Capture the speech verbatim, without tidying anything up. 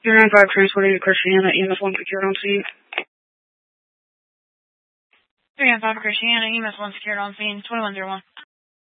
Zero nine five transported to Christiana, E M S one secured on scene. three nine five Christiana, E M S one secured on scene, twenty-one zero one.